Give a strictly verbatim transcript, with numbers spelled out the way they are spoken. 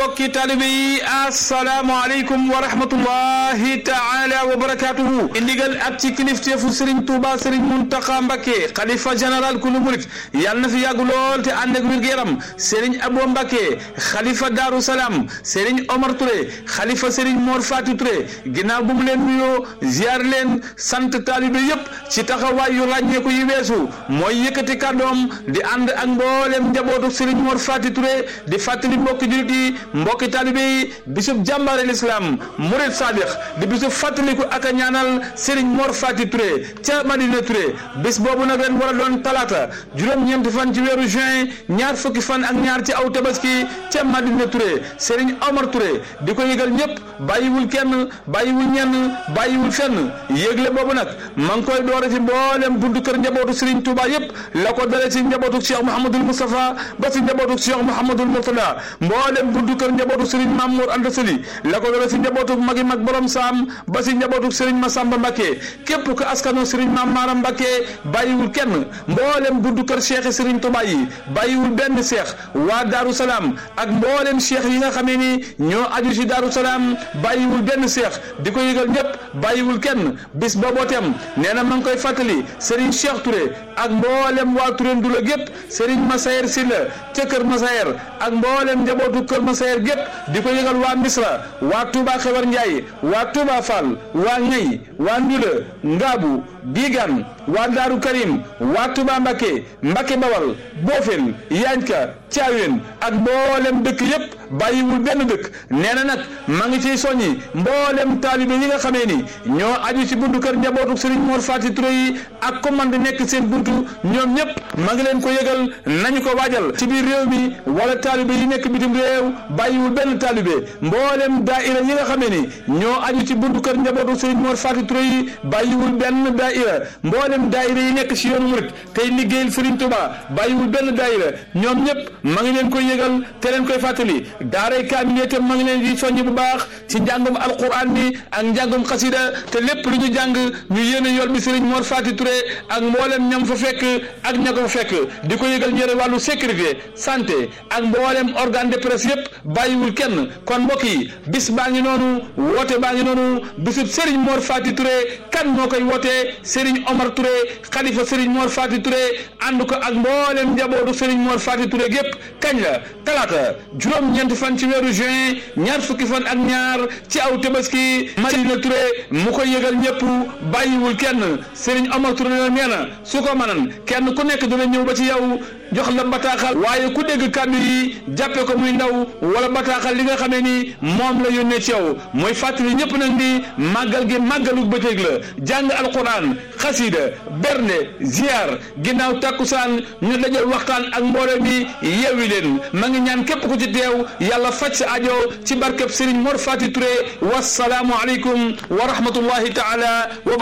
mbokki taalibe yi asalaamaaleykum wa rahmatullahi taala wa barakatuhu indigal ak ci kilifteefu Serigne Touba Serigne Mountakha Mbacké xalifa général kulu murit yàlla na fi yàgg lool te ànd ak wér-gu-yaram Serigne Abo Mbacké xalifa Darou Salam Serigne Omar Touré xalifa Serigne Mor Fati Touré ginnaaw bu mu leen nuyoo ziar leen sant taalibe yépp ci taxawaay yu ràññeeku yi weesu mooy yëkkati kàddoom di ànd ak mboolem njabootu Serigne Mor Fati Touré di fàttali mbokki jullit yi mbokki taalibe yi bisub jàmbaare l'islam murid sadiq di bisub fàttaliku ak a ñaanal Serigne Mor Fati Touré ca Madina Touré bis boobu nag ren war a doon talaata juróom-ñeenti fan ci weeru juin ñaar fukki fan ak ñaar ci aw tabaski ca Madina Touré Serigne Omar Touré di ko yëgal ñëpp bàyyiwul kenn bàyyiwul ñenn bàyyiwul fenn yëgle boobu nag ma ngi koy doore ci mboolem buntu kër njabootu Serigne Touba yëpp la ko dale ci njabootu Cheikh Mouhamadoul Moustapha ba ci njabootu Cheikh Mouhamadoul Mourtada mboolem buntu kër njabootu Serigne Mamour Anta Sali la ko dale ci njabootu magi mag borom saam ba ci njabootu Serigne Massamba Mbacké képp ko askano Serigne Mame Maram Mbacké bàyyiwul kenn mboolem buntu kër Cheikh Serigne Touba yi bàyyiwul benn Cheikh waa Darou Salam ak mboolem Cheikh yi nga xamee ni ñoo aju ci Darou Salam bàyyiwul benn Cheikh di ko yëgal ñëpp bàyyiwul kenn bis booboo tem nee na ma ngi koy fàttali Serigne Cheikh Touré ak mboolem waa Touré Ndula gépp Serigne Massayer Sylla ca Kër Massayer ak mboolem njabootu Kër Massayer gépp di ko yëgal waa Misra waa Touba Xewar Ndiaye waa Touba Fall waa Ñey waa Ndula Ngaabu Bigan waa Daaru Karim waa Touba Mbacké Mbacké Bawal Boofel Yaañka Caaween ak mboolem dëkk yépp bàyyiwul benn dëkk nee na nag ma ngi ciy soññi mboolem taalibe yi nga xamee ni ñoo aju ci buntu kër njabootu Serigne Mor Fati Touré yi ak commande nekk seen buntu ñoom ñëpp ma ngi leen ko yëgal nañu ko waajal ci biir réew mi wala taalibe yi nekk bitim réew bàyyiwul benn taalibe mboolem daaira yi nga xamee ni ñoo aju ci buntu kër njabootu Serigne Mor Fati Touré yi bàyyiwul benn daaira mboolem daaira yi nekk ci yoonu murit tey liggéeyal Serigne Touba bàyyiwul benn daaira ñoom ñëpp ma ngi leen koy yëgal te leen koy fàttali daaray kaamil itam ma ngi leen di soññ bu baax ci njàngum alquran bi ak njàngum xasida te lépp lu ñu jàng ñu yéene yool bi Serigne Mor Fati Touré ak mboolem ñam fa fekk ak ña ko fa fekk di ko yëgal ñëre wàllu sécurité santé ak mboolem organe de presse yëpp bàyyiwul kenn kon mbokk yi bis baa ngi noonu woote baa ngi noonu bisub Serigne Mor Fati Touré kan moo koy wootee Serigne Omar Touré xalifa Serigne Mor Fati Touré ànd ko ak mboolem njabootu Serigne Mor Fati Touré gépp kañ la talaata juróom-ñeenti fan ci weeru juin ñaar fukki fan ak ñaar ci aw tabaski Madina Touré mu koy yëgal ñëpp bàyyiwul kenn Serigne Omar Touré la nee na su ko mënan kenn ku nekk dina ñëw ba ci yow jox la bataaxal waaye ku dégg kàddu yi jàppe ko muy ndaw wala bataaxal li nga xamee ni moom la yónnee ci yow mooy fàttali ñëpp nag ni màggal gi màggalu bëccëg la jàng alquran xasida bernde ziar ginnaaw takkusaan ñu dajal waxtaan ak mbooloo mi yeewi leen ma ngi ñaan képp ku ci teew yàlla faj sa ajo ci barkeb Serigne Mor Fati Touré wassalaamu aleykum wa rahmatullahi taala wa